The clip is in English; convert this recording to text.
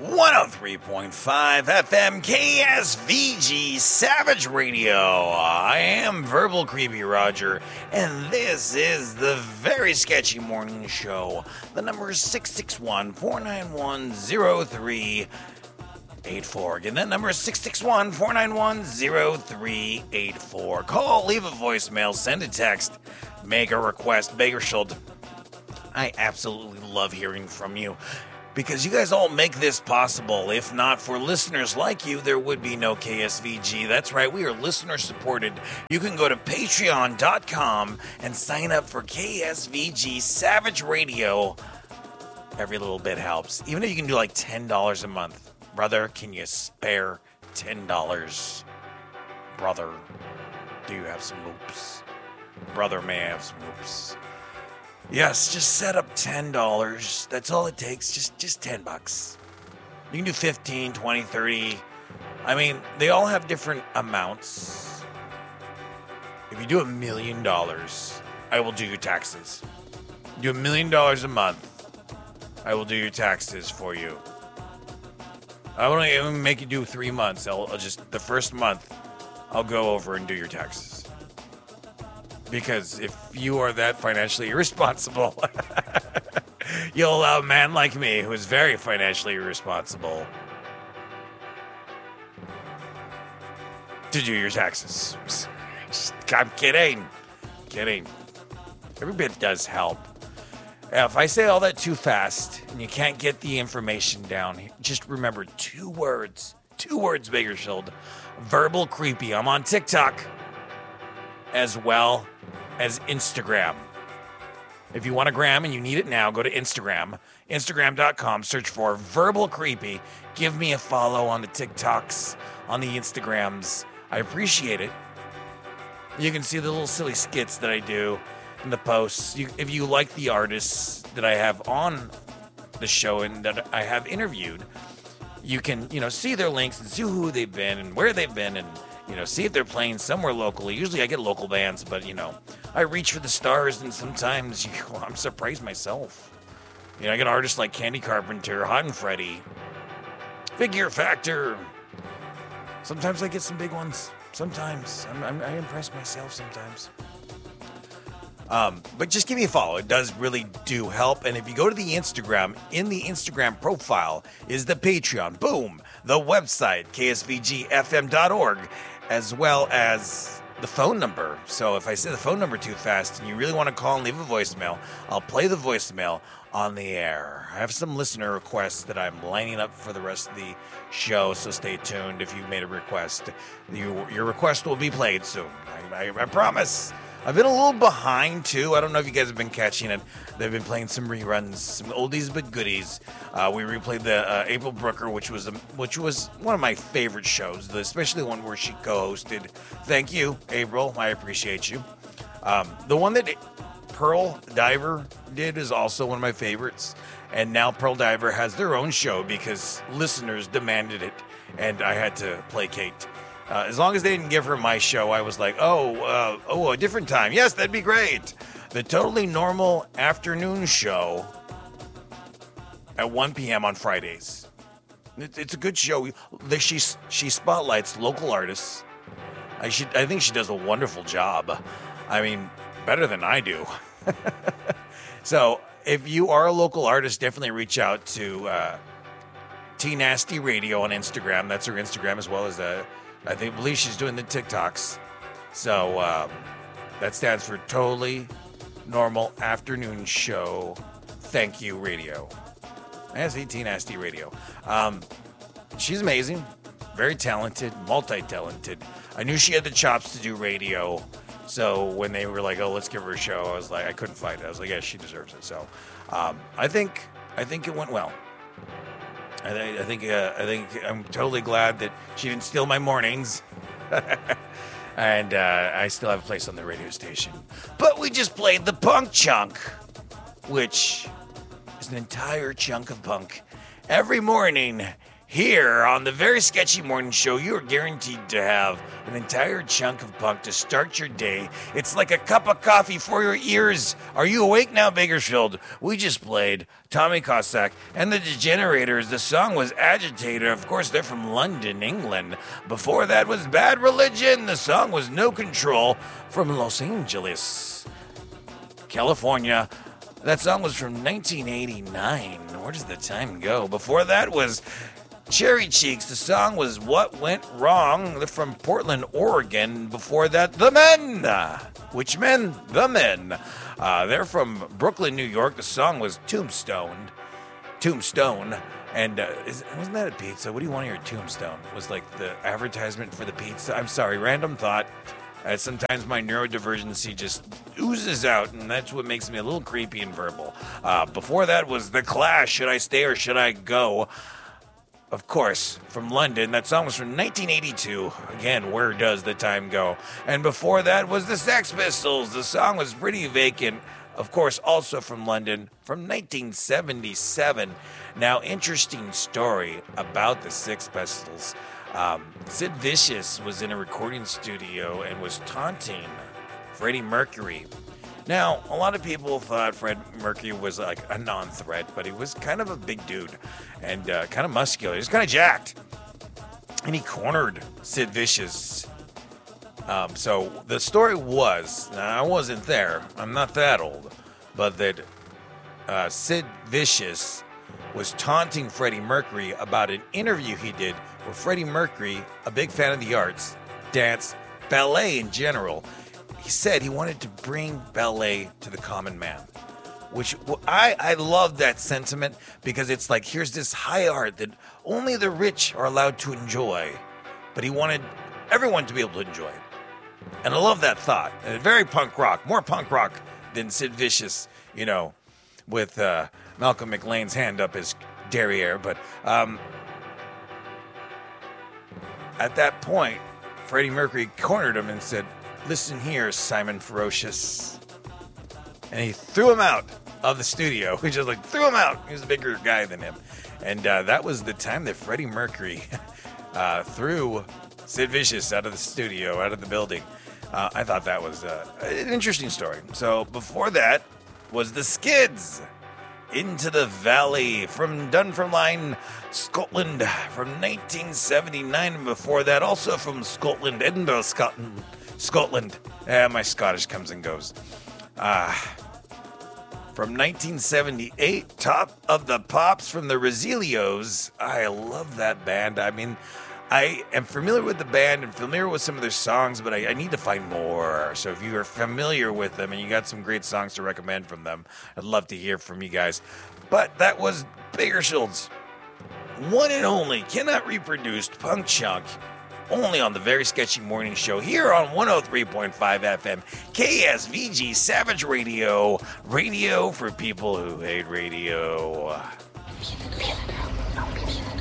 103.5 FM KSVG Savage Radio. I am Verbal Creepy Roger, and this is the very sketchy morning show. The number is 661-491-0384. Again, that number is 661-491-0384. Call, leave a voicemail, send a text, make a request. Bakersfield, I absolutely love hearing from you, because you guys all make this possible. If not for listeners like you, there would be no KSVG. That's right, we are listener supported. You can go to patreon.com and sign up for KSVG Savage Radio. Every little bit helps. Even if you can do like $10 a month. Brother, can you spare $10? Brother, do you have some loops? Brother may have some loops. Yes, just set up $10. That's all it takes. Just $10. You can do 15, 20, 30. I mean, they all have different amounts. If you do $1 million, I will do your taxes. Do $1 million a month, I will do your taxes for you. I won't even make you do 3 months. I'll just, the first month, I'll go over and do your taxes. Because if you are that financially irresponsible, you'll allow a man like me, who is very financially irresponsible, to do your taxes. I'm kidding. Every bit does help. If I say all that too fast and you can't get the information down, just remember two words, Bakersfield. Verbal Creepy. I'm on TikTok as well as Instagram. If you want a gram and you need it now, go to Instagram. Instagram.com, search for Verbal Creepy. Give me a follow on the TikToks, on the Instagrams. I appreciate it. You can see the little silly skits that I do in the posts. If you like the artists that I have on the show and that I have interviewed, you can, see their links and see who they've been and where they've been, and see if they're playing somewhere locally. Usually I get local bands, but, I reach for the stars, and sometimes I'm surprised myself. I get artists like Candy Carpenter, Hot and Freddy, Figure Factor. Sometimes I get some big ones. Sometimes. I impress myself sometimes. But just give me a follow. It does really do help. And if you go to the Instagram, in the Instagram profile is the Patreon. Boom. The website, ksvgfm.org, as well as the phone number. So if I say the phone number too fast and you really want to call and leave a voicemail, I'll play the voicemail on the air. I have some listener requests that I'm lining up for the rest of the show, so stay tuned. If you've made a request, your request will be played soon. I promise. I've been a little behind, too. I don't know if you guys have been catching it. They've been playing some reruns, some oldies but goodies. We replayed the April Brooker, which was one of my favorite shows, especially the one where she co-hosted. Thank you, April. I appreciate you. The one that Pearl Diver did is also one of my favorites. And now Pearl Diver has their own show because listeners demanded it, and I had to placate. As long as they didn't give her my show, I was like, a different time. Yes, that'd be great. The Totally Normal Afternoon Show at 1 p.m. on Fridays. It's a good show. She spotlights local artists. I think she does a wonderful job. I mean, better than I do. So if you are a local artist, definitely reach out to T Nasty Radio on Instagram. That's her Instagram, as well as I believe she's doing the TikToks. So that stands for Totally Normal Afternoon Show. Thank you, Radio. I say T Nasty Radio. She's amazing, very talented, multi-talented. I knew she had the chops to do radio. So when they were like, let's give her a show, I was like, I couldn't fight it. I was like, yeah, she deserves it. So I think it went well. I think I'm totally glad that she didn't steal my mornings. And I still have a place on the radio station. But we just played the Punk Chunk, which is an entire chunk of punk every morning Here on the Very Sketchy Morning Show, you are guaranteed to have an entire chunk of punk to start your day. It's like a cup of coffee for your ears. Are you awake now, Bakersfield? We just played Tommy Cossack and the Degenerators. The song was Agitator. Of course, they're from London, England. Before that was Bad Religion. The song was No Control from Los Angeles, California. That song was from 1989. Where does the time go? Before that was Cherry Cheeks. The song was What Went Wrong. They're from Portland, Oregon. Before that, The Men. Which men? The Men. They're from Brooklyn, New York. The song was Tombstone. And wasn't that a pizza? What do you want on your tombstone? Was like the advertisement for the pizza. I'm sorry, random thought. Sometimes my neurodivergency just oozes out, and that's what makes me a little creepy and verbal. Before that was The Clash, Should I Stay or Should I Go? Of course, from London. That song was from 1982. Again, where does the time go? And before that was the Sex Pistols. The song was Pretty Vacant. Of course, also from London, from 1977. Now, interesting story about the Sex Pistols. Sid Vicious was in a recording studio and was taunting Freddie Mercury. Now, a lot of people thought Fred Mercury was like a non-threat, but he was kind of a big dude and kind of muscular. He was kind of jacked. And he cornered Sid Vicious. So the story was, now I wasn't there, I'm not that old, but that Sid Vicious was taunting Freddie Mercury about an interview he did where Freddie Mercury, a big fan of the arts, dance, ballet in general, he said he wanted to bring ballet to the common man, which I love that sentiment because it's like, here's this high art that only the rich are allowed to enjoy, but he wanted everyone to be able to enjoy it. And I love that thought. And very punk rock, more punk rock than Sid Vicious, you know, with Malcolm McLean's hand up his derriere. But at that point, Freddie Mercury cornered him and said, "Listen here, Simon Ferocious." And he threw him out of the studio. He just like threw him out. He was a bigger guy than him. And that was the time that Freddie Mercury threw Sid Vicious out of the studio, out of the building. I thought that was an interesting story. So before that was the Skids, Into the Valley, from Dunfermline, Scotland, from 1979. And before that, also from Scotland, Edinburgh, Scotland. My Scottish comes and goes. From 1978, Top of the Pops from the Roselios. I love that band. I mean, I am familiar with the band and familiar with some of their songs, but I need to find more. So if you are familiar with them and you got some great songs to recommend from them, I'd love to hear from you guys. But that was Bakershield's one and only, cannot reproduced punk chunk, only on the Very Sketchy Morning Show here on 103.5 FM, KSVG Savage Radio, radio for people who hate radio.